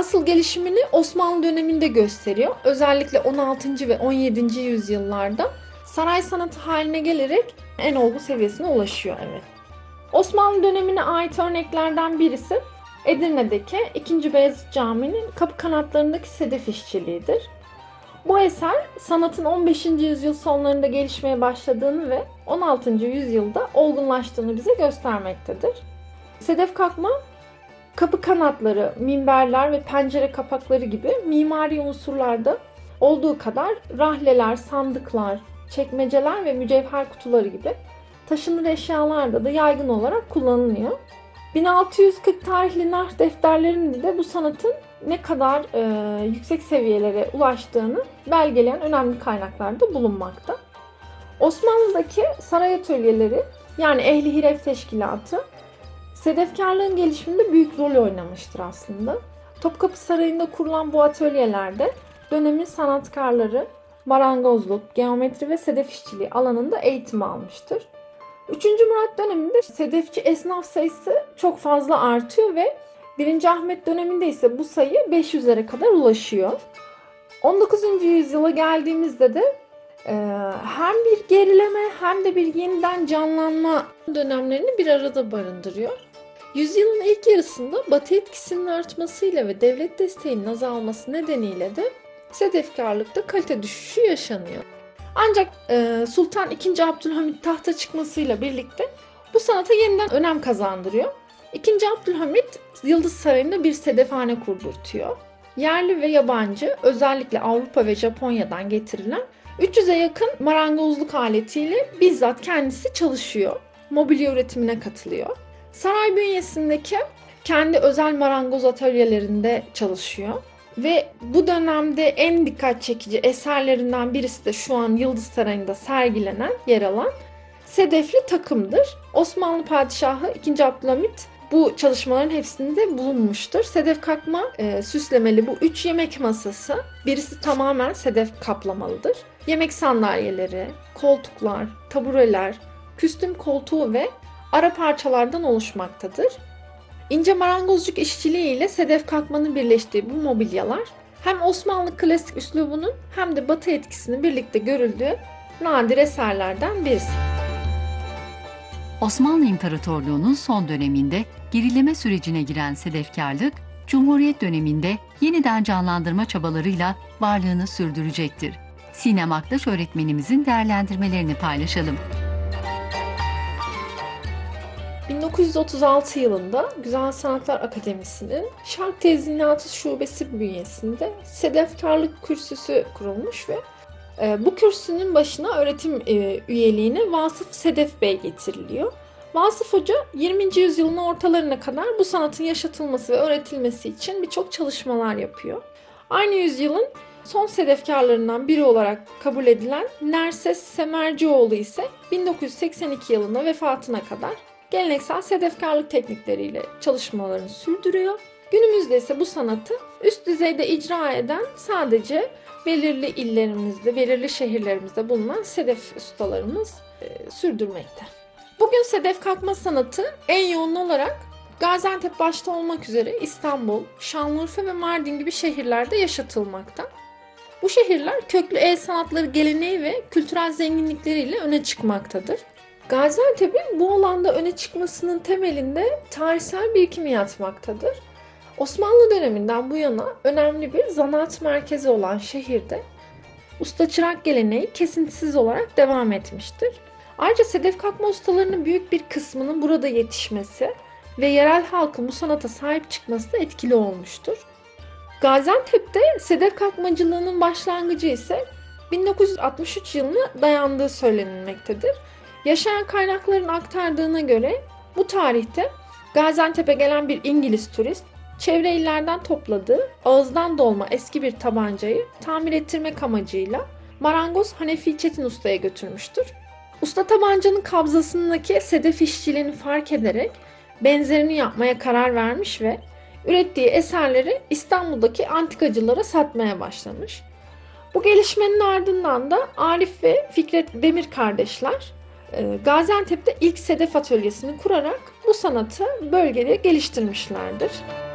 asıl gelişimini Osmanlı döneminde gösteriyor. Özellikle 16. ve 17. yüzyıllarda saray sanatı haline gelerek en olgu seviyesine ulaşıyor. Evet. Osmanlı dönemine ait örneklerden birisi Edirne'deki 2. Beyazıt Camii'nin kapı kanatlarındaki sedef işçiliğidir. Bu eser sanatın 15. yüzyıl sonlarında gelişmeye başladığını ve 16. yüzyılda olgunlaştığını bize göstermektedir. Sedef kakma, kapı kanatları, minberler ve pencere kapakları gibi mimari unsurlarda olduğu kadar rahleler, sandıklar, çekmeceler ve mücevher kutuları gibi taşınır eşyalarda da yaygın olarak kullanılıyor. 1640 tarihli narh defterlerinde de bu sanatın ne kadar yüksek seviyelere ulaştığını belgeleyen önemli kaynaklarda bulunmakta. Osmanlı'daki saray atölyeleri, yani Ehli Hiref Teşkilatı, sedefkarlığın gelişiminde büyük rol oynamıştır aslında. Topkapı Sarayı'nda kurulan bu atölyelerde dönemin sanatkarları marangozluk, geometri ve sedef işçiliği alanında eğitim almıştır. 3. Murat döneminde sedefçi esnaf sayısı çok fazla artıyor ve 1. Ahmet döneminde ise bu sayı 500'lere kadar ulaşıyor. 19. yüzyıla geldiğimizde de hem bir gerileme hem de bir yeniden canlanma dönemlerini bir arada barındırıyor. Yüzyılın ilk yarısında Batı etkisinin artmasıyla ve devlet desteğinin azalması nedeniyle de sedefkarlıkta kalite düşüşü yaşanıyor. Ancak Sultan II. Abdülhamit tahta çıkmasıyla birlikte bu sanata yeniden önem kazandırıyor. II. Abdülhamit Yıldız Sarayı'nda bir sedefhane kurdurtuyor. Yerli ve yabancı, özellikle Avrupa ve Japonya'dan getirilen 300'e yakın marangozluk aletiyle bizzat kendisi çalışıyor. Mobilya üretimine katılıyor. Saray bünyesindeki kendi özel marangoz atölyelerinde çalışıyor. Ve bu dönemde en dikkat çekici eserlerinden birisi de şu an Yıldız Sarayı'nda sergilenen, yer alan sedefli takımdır. Osmanlı Padişahı II. Abdülhamit bu çalışmaların hepsinde bulunmuştur. Sedef kakma süslemeli bu 3 yemek masası, birisi tamamen sedef kaplamalıdır. Yemek sandalyeleri, koltuklar, tabureler, küstüm koltuğu ve ara parçalardan oluşmaktadır. İnce marangozcuk işçiliği ile sedef kalkmanın birleştiği bu mobilyalar hem Osmanlı klasik üslubunun hem de Batı etkisinin birlikte görüldüğü nadir eserlerden birisi. Osmanlı İmparatorluğu'nun son döneminde gerileme sürecine giren sedefkarlık, Cumhuriyet döneminde yeniden canlandırma çabalarıyla varlığını sürdürecektir. Sinem Aktaş öğretmenimizin değerlendirmelerini paylaşalım. 1936 yılında Güzel Sanatlar Akademisi'nin Şark Tezyinatı Şubesi bünyesinde sedefkarlık kürsüsü kurulmuş ve bu kürsünün başına öğretim üyeliğine Vasıf Sedef Bey getiriliyor. Vasıf Hoca 20. yüzyılın ortalarına kadar bu sanatın yaşatılması ve öğretilmesi için birçok çalışmalar yapıyor. Aynı yüzyılın son sedefkarlarından biri olarak kabul edilen Nerses Semercioğlu ise 1982 yılında vefatına kadar geleneksel sedefkarlık teknikleriyle çalışmalarını sürdürüyor. Günümüzde ise bu sanatı üst düzeyde icra eden sadece belirli illerimizde, belirli şehirlerimizde bulunan sedef ustalarımız sürdürmekte. Bugün sedef kalkma sanatı en yoğun olarak Gaziantep başta olmak üzere İstanbul, Şanlıurfa ve Mardin gibi şehirlerde yaşatılmakta. Bu şehirler köklü el sanatları geleneği ve kültürel zenginlikleriyle öne çıkmaktadır. Gaziantep'in bu alanda öne çıkmasının temelinde tarihsel birikimi yatmaktadır. Osmanlı döneminden bu yana önemli bir zanaat merkezi olan şehirde usta çırak geleneği kesintisiz olarak devam etmiştir. Ayrıca sedef kakma ustalarının büyük bir kısmının burada yetişmesi ve yerel halkın bu sanata sahip çıkması da etkili olmuştur. Gaziantep'te sedef kakmacılığının başlangıcı ise 1963 yılına dayandığı söylenilmektedir. Yaşayan kaynakların aktardığına göre bu tarihte Gaziantep'e gelen bir İngiliz turist çevre illerden topladığı ağızdan dolma eski bir tabancayı tamir ettirmek amacıyla marangoz Hanefi Çetin Usta'ya götürmüştür. Usta tabancanın kabzasındaki sedef işçiliğini fark ederek benzerini yapmaya karar vermiş ve ürettiği eserleri İstanbul'daki antikacılara satmaya başlamış. Bu gelişmenin ardından da Arif ve Fikret Demir kardeşler Gaziantep'te ilk sedef atölyesini kurarak bu sanatı bölgede geliştirmişlerdir.